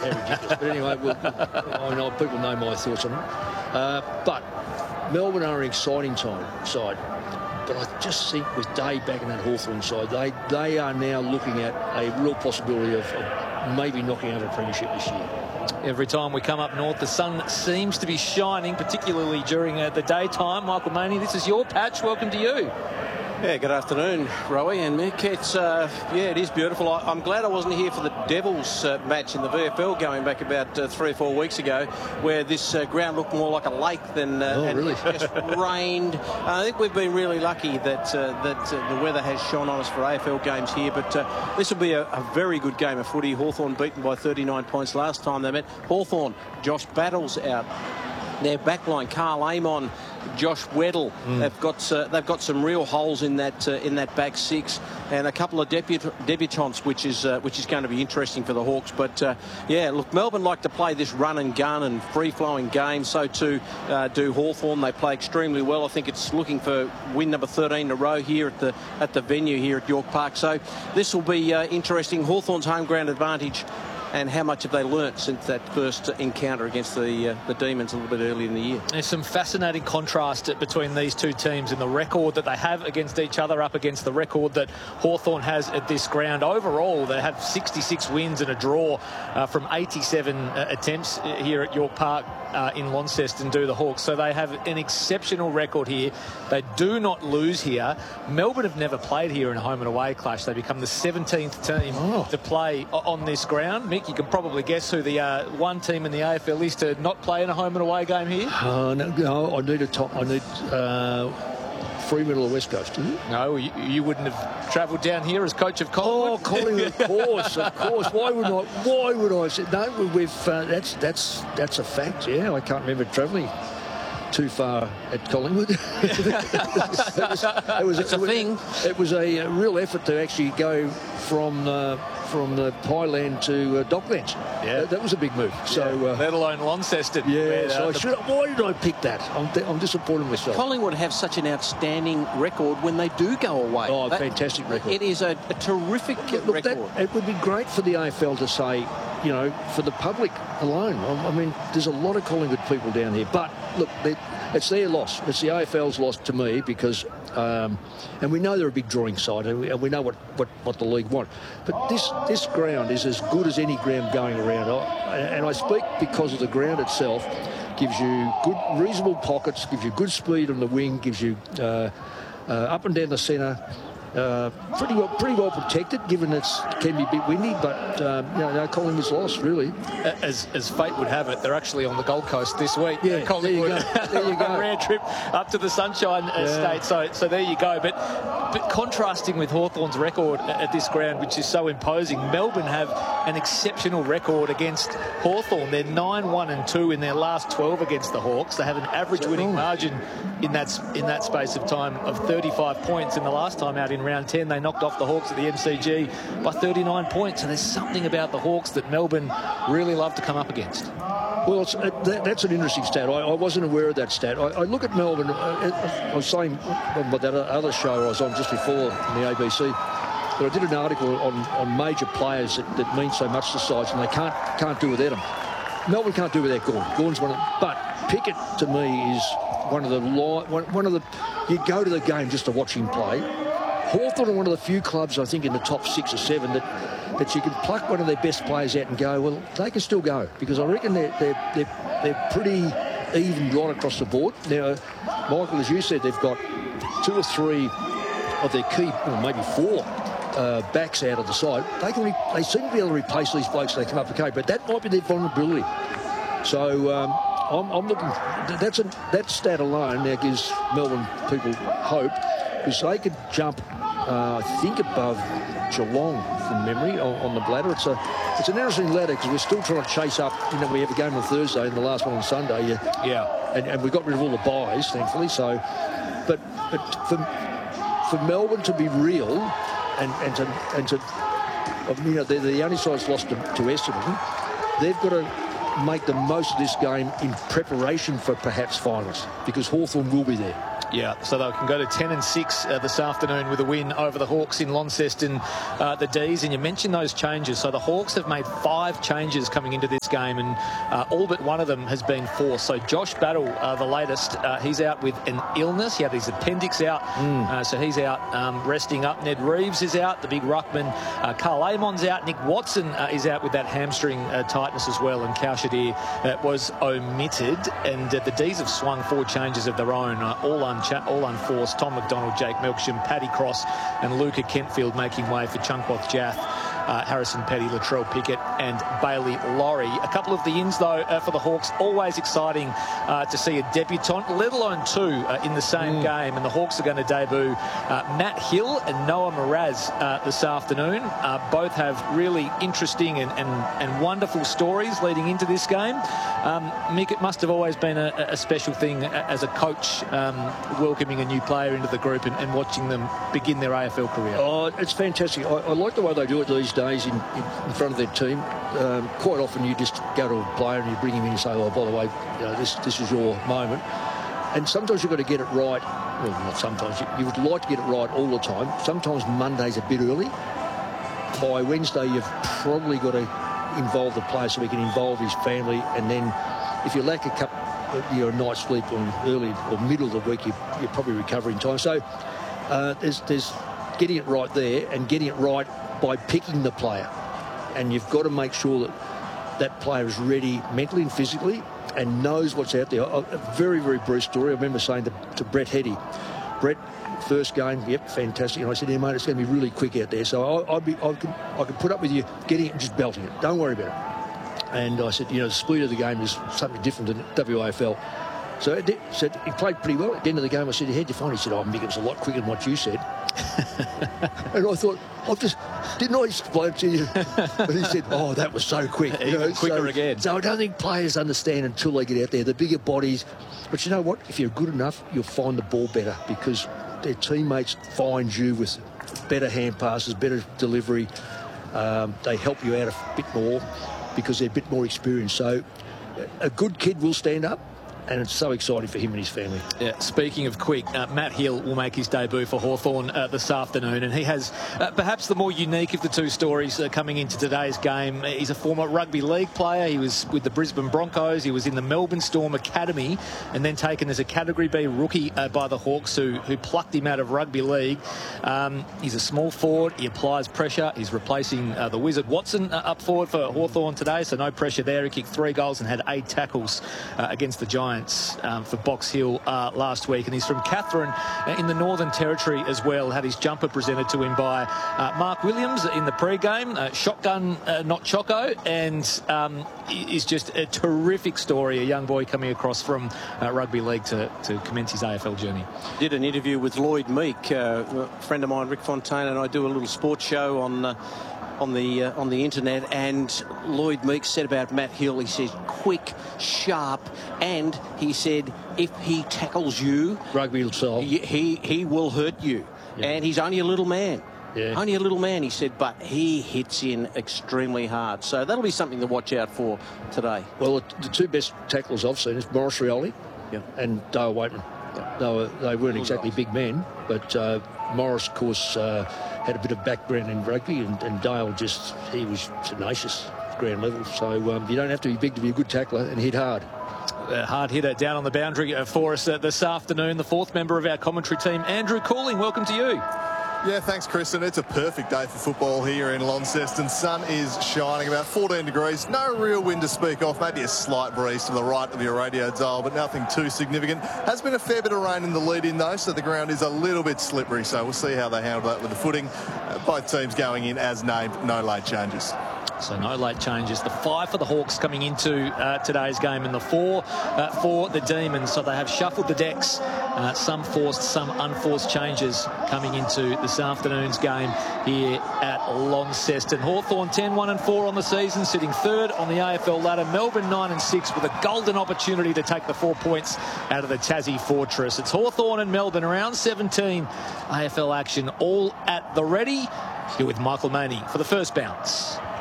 ridiculous. But anyway, I know people know my thoughts on it. But Melbourne are an exciting side. But I just think with Day back in that Hawthorn side, they are now looking at a real possibility of maybe knocking out a premiership this year. Every time we come up north, the sun seems to be shining, particularly during the daytime. Michael Maney, this is your patch. Welcome to you. Yeah, good afternoon, Rowie and Mick. It's it is beautiful. I'm glad I wasn't here for the Devils match in the VFL going back about 3 or 4 weeks ago, where this ground looked more like a lake than and really? it just rained. I think we've been really lucky that the weather has shone on us for AFL games here, but this will be a very good game of footy. Hawthorn beaten by 39 points last time they met. Hawthorn, Josh Battles out. Their backline, Carl Amon, Josh Weddle, they've got some real holes in that back six, and a couple of debutants, which is going to be interesting for the Hawks. But yeah, look, Melbourne like to play this run and gun and free-flowing game. So too do Hawthorn. They play extremely well. I think it's looking for win number 13 in a row here at the venue here at York Park. So this will be interesting. Hawthorn's home ground advantage. And how much have they learnt since that first encounter against the Demons a little bit earlier in the year? There's some fascinating contrast between these two teams in the record that they have against each other up against the record that Hawthorn has at this ground. Overall, they have 66 wins and a draw from 87 attempts here at York Park in Launceston do the Hawks. So they have an exceptional record here. They do not lose here. Melbourne have never played here in a home and away clash. They become the 17th team to play on this ground. Mick, you can probably guess who the one team in the AFL is to not play in a home and away game here. No, I need Fremantle or West Coast. No, you wouldn't have travelled down here as coach of Collingwood. Oh, Collingwood, of course. Why would I say no? We've that's a fact. Yeah, I can't remember travelling too far at Collingwood. It was a real effort to actually go from the Highland to Docklands. Yeah, that was a big move. So let alone Launceston. Yeah. So why did I pick that? I'm disappointed in myself. Collingwood have such an outstanding record when they do go away. Oh, fantastic record. It is a terrific record. It would be great for the AFL to say, you know, for the public alone. I mean, there's a lot of Collingwood people down here, but look, it's their loss. It's the AFL's loss to me because, and we know they're a big drawing side, and we know what the league want. But this ground is as good as any ground going around, and I speak because of the ground itself. Gives you good, reasonable pockets, gives you good speed on the wing, gives you up and down the centre. Pretty well protected, given it can be a bit windy, but Collingwood's lost, really. As fate would have it, they're actually on the Gold Coast this week. Yeah, Collingwood. There you go. A rare trip up to the Sunshine State, so there you go. But contrasting with Hawthorn's record at this ground, which is so imposing, Melbourne have an exceptional record against Hawthorn. They're 9-1-2 in their last 12 against the Hawks. They have an average winning margin in that space of time of 35 points. And the last time out in round 10, they knocked off the Hawks at the MCG by 39 points. And there's something about the Hawks that Melbourne really love to come up against. Well, that's an interesting stat. I wasn't aware of that stat. I look at Melbourne. I was saying about that other show I was on just before in the ABC, but I did an article on major players that mean so much to sides, and they can't do without them. Melbourne can't do without Gawn. Gawn's one of them. But Pickett, to me, is one of the. You go to the game just to watch him play. Hawthorn are one of the few clubs, I think, in the top 6 or 7 that you can pluck one of their best players out and go, well, they can still go, because I reckon they're pretty even right across the board. Now, Michael, as you said, they've got 2 or 3 of their key, or maybe 4 backs out of the side. They seem to be able to replace these blokes when they come up the code, but that might be their vulnerability. So I'm looking. That stat alone now gives Melbourne people hope, because they could jump, I think, above Geelong from memory on the ladder. It's an interesting ladder because we're still trying to chase up. You know, we have a game on Thursday and the last one on Sunday. Yeah. And we got rid of all the buys, thankfully. So, but for Melbourne to be real and to you know, they're the only side that's lost to Essendon. They've got to make the most of this game in preparation for perhaps finals, because Hawthorn will be there. Yeah, so they can go to 10-6 this afternoon with a win over the Hawks in Launceston, the D's. And you mentioned those changes. So the Hawks have made 5 changes coming into this game, and all but one of them has been forced. So Josh Battle, the latest, he's out with an illness. He had his appendix out, so he's out resting up. Ned Reeves is out, the big ruckman. Carl Amon's out. Nick Watson is out with that hamstring tightness as well. And Kaushadir was omitted. And the D's have swung 4 changes of their own, all unforced. Tom McDonald, Jake Melksham, Paddy Cross and Luca Kentfield making way for Chunkwath Jath, Harrison Petty, Latrell Pickett and Bailey Laurie. A couple of the ins, though, for the Hawks. Always exciting to see a debutant, let alone 2 in the same game. And the Hawks are going to debut Matt Hill and Noah Mraz this afternoon. Both have really interesting and wonderful stories leading into this game. Mick, it must have always been a special thing as a coach, welcoming a new player into the group and watching them begin their AFL career. Oh, it's fantastic. I like the way they do it these days in front of their team. Quite often you just go to a player and you bring him in and say, oh, by the way, this is your moment. And sometimes you've got to get it right. Well, not sometimes. You would like to get it right all the time. Sometimes Monday's a bit early. By Wednesday, you've probably got to involve the player so he can involve his family. And then if you lack a night's sleep on early or middle of the week, you're probably recovering time. So there's getting it right there and getting it right by picking the player. And you've got to make sure that player is ready mentally and physically and knows what's out there. A very, very brief story. I remember saying to Brett Heddy, Brett, first game, yep, fantastic. And I said, yeah, mate, it's going to be really quick out there. So I can put up with you getting it and just belting it. Don't worry about it. And I said, the speed of the game is something different than WAFL. So he played pretty well. At the end of the game, I said, how'd you find it? He said, Mick, it was a lot quicker than what you said. And I thought, didn't I explain it to you? And he said, that was so quick. Quicker again. So I don't think players understand until they get out there. The bigger bodies. But you know what? If you're good enough, you'll find the ball better because their teammates find you with better hand passes, better delivery. They help you out a bit more because they're a bit more experienced. So a good kid will stand up. And it's so exciting for him and his family. Yeah. Speaking of quick, Matt Hill will make his debut for Hawthorn this afternoon, and he has perhaps the more unique of the 2 stories coming into today's game. He's a former rugby league player. He was with the Brisbane Broncos. He was in the Melbourne Storm Academy and then taken as a Category B rookie by the Hawks, who plucked him out of rugby league. He's a small forward. He applies pressure. He's replacing the Wizard Watson up forward for Hawthorn today, so no pressure there. He kicked 3 goals and had 8 tackles against the Giants for Box Hill last week, and he's from Katherine in the Northern Territory as well. Had his jumper presented to him by Mark Williams in the pre-game. Shotgun, not Choco, and is just a terrific story. A young boy coming across from rugby league to commence his AFL journey. Did an interview with Lloyd Meek, a friend of mine, Rick Fontaine, and I do a little sports show on the internet, and Lloyd Meek said about Matt Hill, he said quick, sharp, and he said if he tackles you, rugby style, he will hurt you. Yeah. And he's only a little man. Yeah. Only a little man, he said, but he hits in extremely hard. So that'll be something to watch out for today. Well, the 2 best tacklers I've seen is Morris Rioli and Dale Waitman. Yeah. They weren't exactly big men, but Morris, of course, had a bit of background in rugby, and Dale he was tenacious at ground level. So you don't have to be big to be a good tackler and hit hard. Hard hitter down on the boundary for us this afternoon. The 4th member of our commentary team, Andrew Cooling. Welcome to you. Yeah, thanks, Chris. And it's a perfect day for football here in Launceston. Sun is shining, about 14 degrees. No real wind to speak of. Maybe a slight breeze to the right of your radio dial, but nothing too significant. Has been a fair bit of rain in the lead-in, though, so the ground is a little bit slippery. So we'll see how they handle that with the footing. Both teams going in as named. No late changes. So no late changes. The 5 for the Hawks coming into today's game, and the 4 for the Demons. So they have shuffled the decks. Some forced, some unforced changes coming into this afternoon's game here at Launceston. Hawthorn 10-1-4 on the season, sitting 3rd on the AFL ladder. Melbourne 9-6 with a golden opportunity to take the 4 points out of the Tassie Fortress. It's Hawthorn and Melbourne, round 17 AFL action, all at the ready. Here with Michael Maney for the first bounce.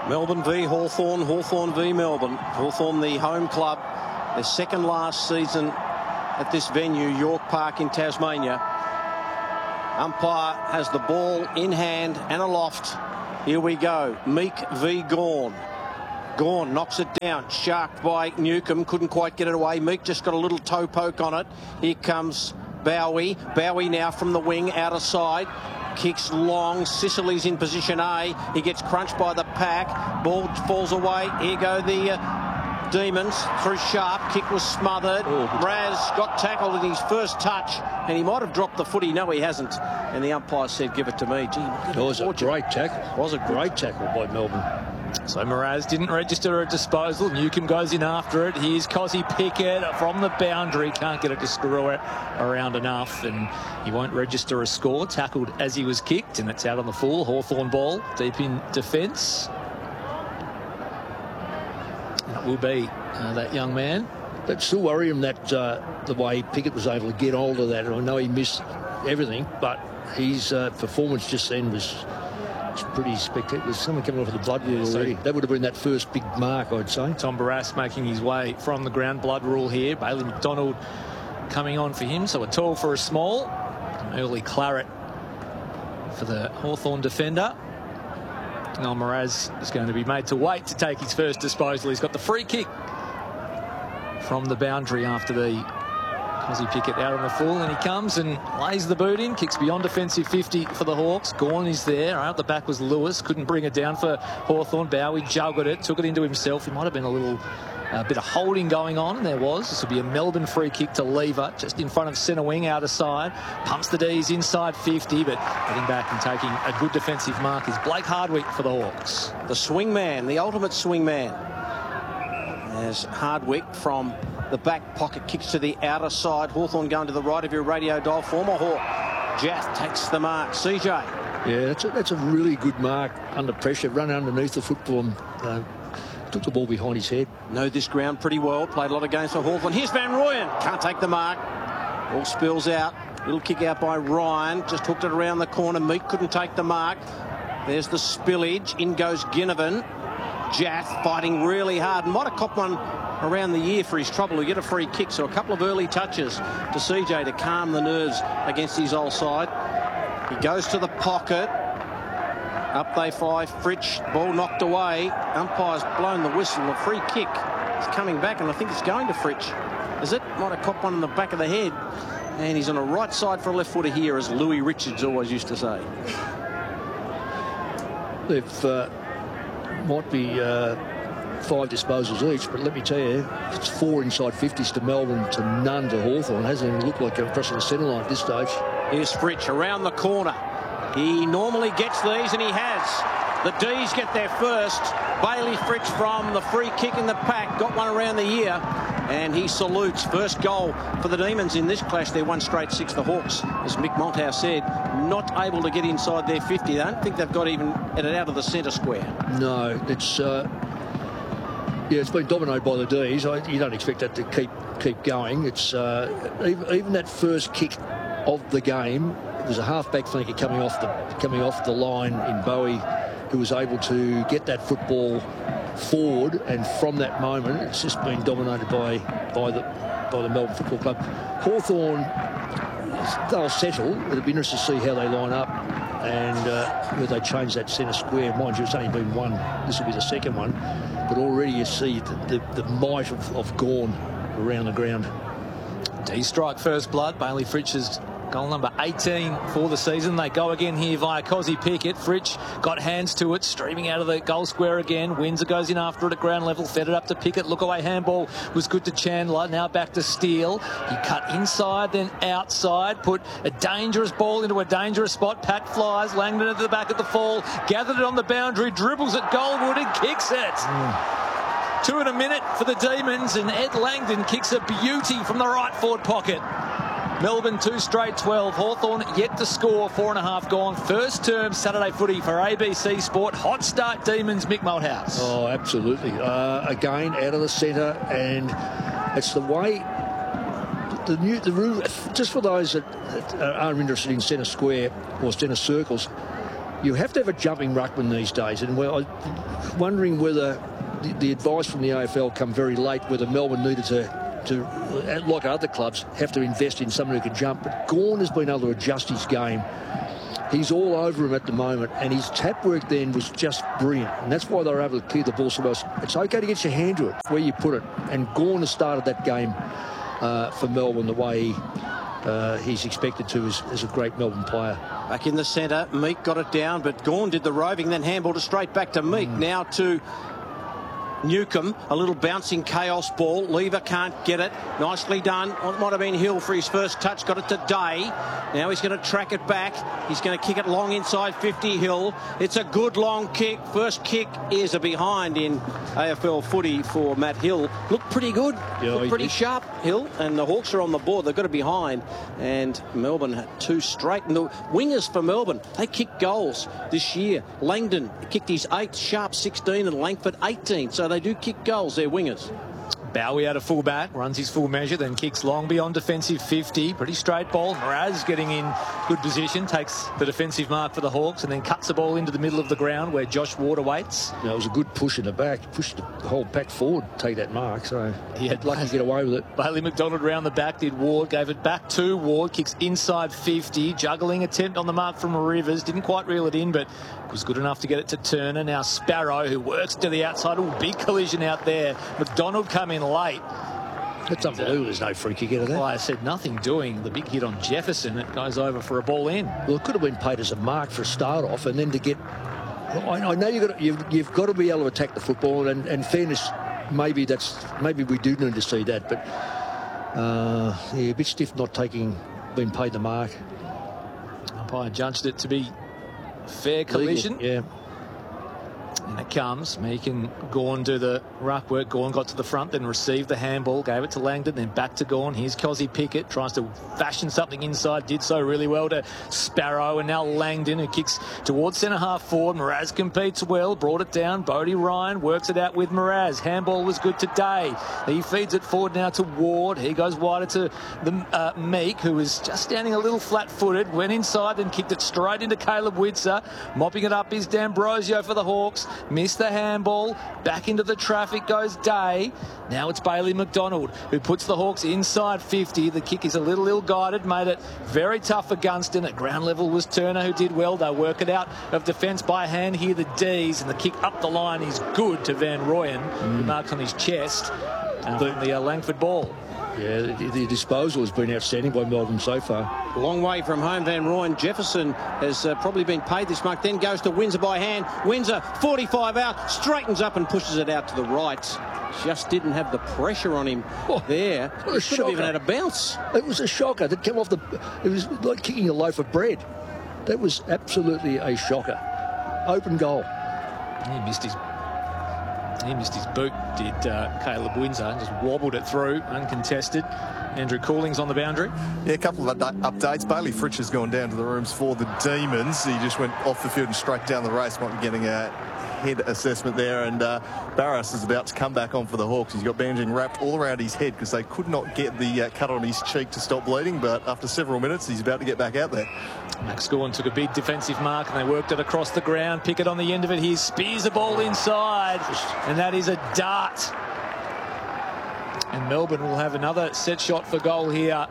Melbourne v Hawthorn, Hawthorn v Melbourne. Hawthorn, the home club, their second last season at this venue, York Park in Tasmania. Umpire has the ball in hand and aloft. Here we go. Meek v Gawn. Gawn knocks it down. Sharked by Newcombe. Couldn't quite get it away. Meek just got a little toe poke on it. Here comes Bowie. Bowie now from the wing, out of side. Kicks long. Sicily's in position A. He gets crunched by the pack. Ball falls away. Here go the Demons through Sharp. Kick was smothered. Raz got tackled in his first touch, and he might have dropped the footy. No, he hasn't. And the umpire said, "Give it to me." Gee, it was a great tackle. It was a great tackle by Melbourne. So Mraz didn't register a disposal. Newcombe goes in after it. Here's Cozzy Pickett from the boundary. Can't get it to screw it around enough, and he won't register a score. Tackled as he was kicked, and it's out on the full. Hawthorn ball deep in defence. And it will be that young man. But still worry him that the way Pickett was able to get hold of that. And I know he missed everything, but his performance just then was pretty spectacular. There's someone coming off of the blood rule already. That would have been that first big mark, I'd say. Tom Barrass making his way from the ground. Blood rule here. Bailey McDonald coming on for him. So a tall for a small. An early claret for the Hawthorn defender. Now Mraz is going to be made to wait to take his first disposal. He's got the free kick from the boundary after the Cozzy Pickett out on the full, and he comes and lays the boot in, kicks beyond defensive 50 for the Hawks. Gawn is there. Out the back was Lewis. Couldn't bring it down for Hawthorn. Bowie juggled it, took it into himself. He might have been a little bit of holding going on, and there was. This will be a Melbourne free kick to Lever, just in front of centre wing, out of side. Pumps the D's inside 50, but getting back and taking a good defensive mark is Blake Hardwick for the Hawks. The swing man, the ultimate swing man. As Hardwick from the back pocket kicks to the outer side. Hawthorn going to the right of your radio dial. Former Hawk. Jath takes the mark. CJ. Yeah, that's a really good mark under pressure. Run underneath the football and took the ball behind his head. Know this ground pretty well. Played a lot of games for Hawthorn. Here's Van Rooyen. Can't take the mark. Ball spills out. Little kick out by Ryan. Just hooked it around the corner. Meek couldn't take the mark. There's the spillage. In goes Ginnivan. Jath fighting really hard. Might have copped one around the ear for his trouble to get a free kick. So a couple of early touches to CJ to calm the nerves against his old side. He goes to the pocket. Up they fly. Fritsch. Ball knocked away. Umpire's blown the whistle. A free kick is coming back, and I think it's going to Fritsch. Is it? Might have copped one in the back of the head. And he's on the right side for a left footer here, as Louis Richards always used to say. They've might be 5 disposals each, but let me tell you, it's 4 inside 50s to Melbourne to none to Hawthorn. Hasn't even looked like they're crossing the centre line at this stage. Here's Fritsch around the corner. He normally gets these, and he has. The D's get there first. Bailey Fritsch from the free kick in the pack got one around the ear, and he salutes. First goal for the Demons in this clash. They're 1 straight 6. The Hawks, as Mick Malthouse said, not able to get inside their 50. They don't think they've got even it out of the centre square. No, it's it's been dominated by the D's. You don't expect that to keep going. It's even that first kick of the game. It was a half-back flanker coming off the line in Bowie, who was able to get that football forward, and from that moment it's just been dominated by the Melbourne Football Club. Hawthorn, they'll settle. It'll be interesting to see how they line up and whether they change that centre square. Mind you, it's only been one. This will be the second one, but already you see the might of Gawn around the ground. D-strike first blood. Bailey Fritsch's goal number 18 for the season. They go again here via Cozzy Pickett. Fritsch got hands to it, streaming out of the goal square again. Windsor goes in after it at ground level, fed it up to Pickett. Look away handball was good to Chandler. Now back to Steele. He cut inside, then outside, put a dangerous ball into a dangerous spot. Pack flies. Langdon at the back of the fall, gathered it on the boundary, dribbles at Goldwood and kicks it. 2 in a minute for the Demons, and Ed Langdon kicks a beauty from the right forward pocket. Melbourne 2 straight 12. Hawthorn yet to score. 4.5 gone. First term Saturday footy for ABC Sport. Hot start Demons, Mick Malthouse. Oh, absolutely. Again, out of the centre, and it's the way the rule. Just for those that are interested in centre square or centre circles, you have to have a jumping ruckman these days. And I'm wondering whether the advice from the AFL come very late, whether Melbourne needed to, like other clubs, have to invest in someone who can jump. But Gawn has been able to adjust his game. He's all over him at the moment, and his tap work then was just brilliant. And that's why they were able to clear the ball so well. It's okay to get your hand to it, where you put it. And Gawn has started that game for Melbourne the way he's expected to as a great Melbourne player. Back in the centre, Meek got it down, but Gawn did the roving, then handballed it straight back to Meek. Now to Newcombe, a little bouncing chaos ball. Lever can't get it. Nicely done. It might have been Hill for his first touch. Got it to Day. Now he's going to track it back. He's going to kick it long inside 50. Hill. It's a good long kick. First kick is a behind in AFL footy for Matt Hill. Looked pretty good. Yeah, looked pretty sharp, Hill. And the Hawks are on the board. They've got a behind. And Melbourne had 2 straight. And the wingers for Melbourne, they kicked goals this year. Langdon kicked his 8th, Sharp 16, and Langford 18. So they do kick goals, they're wingers. Bowie out of fullback, runs his full measure, then kicks long beyond defensive 50. Pretty straight ball. Mraz getting in good position, takes the defensive mark for the Hawks, and then cuts the ball into the middle of the ground where Josh Ward awaits. It was a good push in the back. Pushed the whole pack forward to take that mark, so he had lucky to get away with it. Bailey McDonald round the back, did Ward, gave it back to Ward, kicks inside 50, juggling attempt on the mark from Rivers, didn't quite reel it in, but was good enough to get it to Turner. Now Sparrow, who works to the outside. Oh, big collision out there. McDonald come in late. That's unbelievable. There's no free kick out of that. Well, I said nothing doing. The big hit on Jefferson. It goes over for a ball in. Well, it could have been paid as a mark for a start off, and then to get. I know you've got to be able to attack the football, and fairness, maybe we do need to see that, but a bit stiff not being paid the mark. Umpire judged it to be fair collision. Legal, yeah. And it comes. Meek and Gawn do the ruck work. Gawn got to the front, then received the handball, gave it to Langdon, then back to Gawn. Here's Cozzy Pickett, tries to fashion something inside, did so really well to Sparrow, and now Langdon, who kicks towards centre half forward. Mraz competes well, brought it down. Bodie Ryan works it out with Mraz. Handball was good today. He feeds it forward now to Ward. He goes wider to the Meek, who was just standing a little flat-footed, went inside and kicked it straight into Caleb Witzer. Mopping it up is D'Ambrosio for the Hawks. Missed the handball. Back into the traffic goes Day. Now it's Bailey McDonald, who puts the Hawks inside 50. The kick is a little ill-guided, made it very tough for Gunston. At ground level was Turner, who did well. They work it out of defence by hand here, the D's, and the kick up the line is good to Van Rooyen, who marks on his chest from the Langford ball. Yeah, the disposal has been outstanding by Melbourne so far. Long way from home, Van Rooyen. Jefferson has probably been paid this mark. Then goes to Windsor by hand. Windsor, 45 out, straightens up and pushes it out to the right. Just didn't have the pressure on him there. He should have even had a bounce. It was a shocker that came off it was like kicking a loaf of bread. That was absolutely a shocker. Open goal. He missed his boot, did Caleb Windsor. Just wobbled it through, uncontested. Andrew Cooling's on the boundary. Yeah, a couple of updates. Bailey Fritsch has gone down to the rooms for the Demons. He just went off the field and straight down the race. Might be getting a head assessment there. And Barras is about to come back on for the Hawks. He's got bandaging wrapped all around his head because they could not get the cut on his cheek to stop bleeding. But after several minutes, he's about to get back out there. Max Gawn took a big defensive mark and they worked it across the ground. Pickett on the end of it. He spears the ball inside, and that is a dart. And Melbourne will have another set shot for goal here.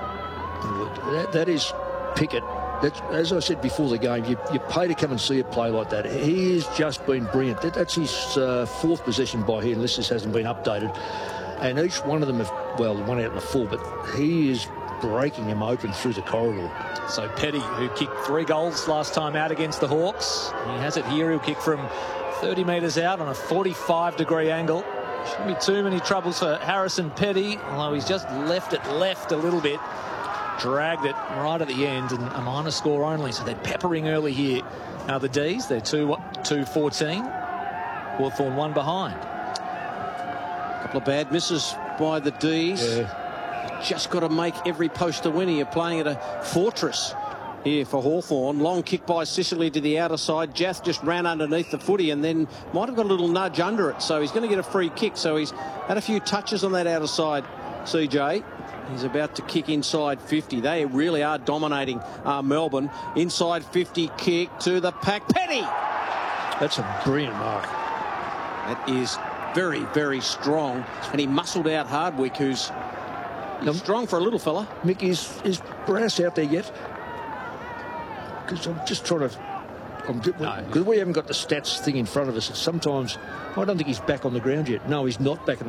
That is Pickett. As I said before the game, you pay to come and see a play like that. He has just been brilliant. That's his 4th possession by here, unless this hasn't been updated. And each one of them, one out in the full, but he is breaking him open through the corridor. So Petty, who kicked 3 goals last time out against the Hawks, he has it here. He'll kick from 30 metres out on a 45-degree angle. Shouldn't be too many troubles for Harrison Petty, although he's just left it left a little bit. Dragged it right at the end, and a minor score only, so they're peppering early here. Now the D's, they're 2-14. Hawthorn 1 behind. A couple of bad misses by the D's. Yeah. Just got to make every post a winner. You're playing at a fortress here for Hawthorn. Long kick by Sicily to the outer side. Jath just ran underneath the footy and then might have got a little nudge under it, so he's going to get a free kick. So he's had a few touches on that outer side, CJ. He's about to kick inside 50. They really are dominating Melbourne. Inside 50 kick to the pack. Petty! That's a brilliant mark. That is very, very strong. And he muscled out Hardwick, who's strong for a little fella. Mick, is Brass out there yet? Because I'm just trying to... Because we haven't got the stats thing in front of us. Sometimes I don't think he's back on the ground yet. No, he's not back on the